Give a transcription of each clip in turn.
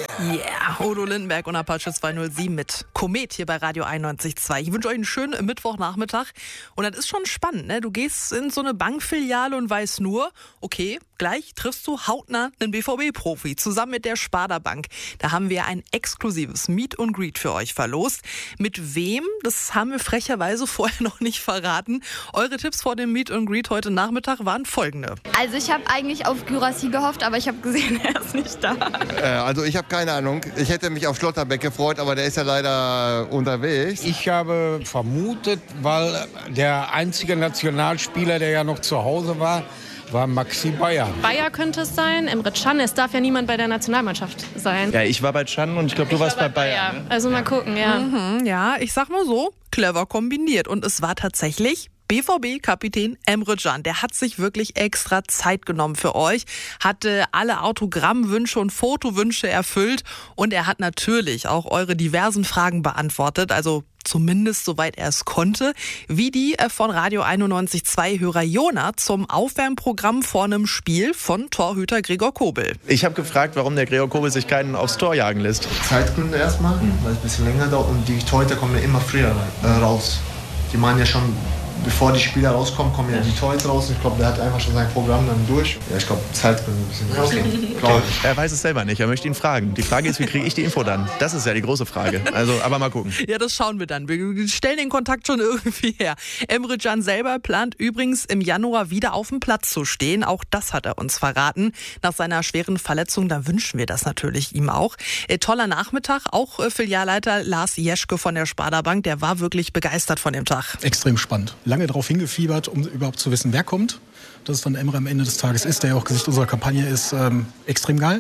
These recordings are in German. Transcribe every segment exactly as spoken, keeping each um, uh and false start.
Yeah, Udo Lindenberg und Apache zwei null sieben mit Komet hier bei Radio einundneunzig Komma zwei. Ich wünsche euch einen schönen Mittwochnachmittag. Und das ist schon spannend, ne? Du gehst in so eine Bankfiliale und weißt nur, okay, gleich triffst du hautnah einen B V B-Profi zusammen mit der Sparda Bank. Da haben wir ein exklusives Meet and Greet für euch verlost. Mit wem? Das haben wir frecherweise vorher noch nicht verraten. Eure Tipps vor dem Meet and Greet heute Nachmittag waren folgende. Also ich habe eigentlich auf Gyrassi gehofft, aber ich habe gesehen, er ist nicht da. Äh, also ich habe keine Ahnung. Ich hätte mich auf Schlotterbeck gefreut, aber der ist ja leider unterwegs. Ich habe vermutet, weil der einzige Nationalspieler, der ja noch zu Hause war, war Maxi Bayer. Bayer könnte es sein, Emre Can. Es darf ja niemand bei der Nationalmannschaft sein. Ja, ich war bei Can und ich glaube, du ich warst war bei Bayer. Bayer. Ne? Also mal gucken, ja. Mhm, ja, ich sag mal so, clever kombiniert. Und es war tatsächlich B V B-Kapitän Emre Can. Der hat sich wirklich extra Zeit genommen für euch, hatte alle Autogrammwünsche und Fotowünsche erfüllt und er hat natürlich auch eure diversen Fragen beantwortet, also zumindest soweit er es konnte, wie die von Radio einundneunzig Komma zwei Hörer Jona zum Aufwärmprogramm vor einem Spiel von Torhüter Gregor Kobel. Ich habe gefragt, warum der Gregor Kobel sich keinen aufs Tor jagen lässt. Zeitgründe erstmal, weil es ein bisschen länger dauert und die Torhüter kommen ja immer früher äh, raus. Die machen ja schon, bevor die Spieler rauskommen, kommen ja die Torhüter raus. Ich glaube, der hat einfach schon sein Programm dann durch. Ja, ich glaube, Zeitgründe ein bisschen. Okay. Okay. Er weiß es selber nicht, er möchte ihn fragen. Die Frage ist, wie kriege ich die Info dann? Das ist ja die große Frage. Also, aber mal gucken. Ja, das schauen wir dann. Wir stellen den Kontakt schon irgendwie her. Emre Can selber plant übrigens im Januar wieder auf dem Platz zu stehen. Auch das hat er uns verraten. Nach seiner schweren Verletzung, da wünschen wir das natürlich ihm auch. Äh, toller Nachmittag. Auch äh, Filialleiter Lars Jeschke von der Sparda Bank, der war wirklich begeistert von dem Tag. Extrem spannend. Lange darauf hingefiebert, um überhaupt zu wissen, wer kommt. Dass es dann Emre am Ende des Tages ist, der ja auch Gesicht unserer Kampagne ist, ähm, extrem geil.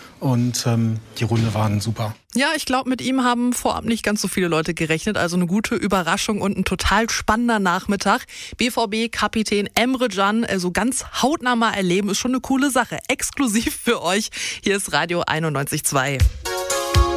Und ähm, die Runde waren super. Ja, ich glaube, mit ihm haben vorab nicht ganz so viele Leute gerechnet. Also eine gute Überraschung und ein total spannender Nachmittag. B V B-Kapitän Emre Can, also ganz hautnah mal erleben, ist schon eine coole Sache. Exklusiv für euch. Hier ist Radio einundneunzig Komma zwei.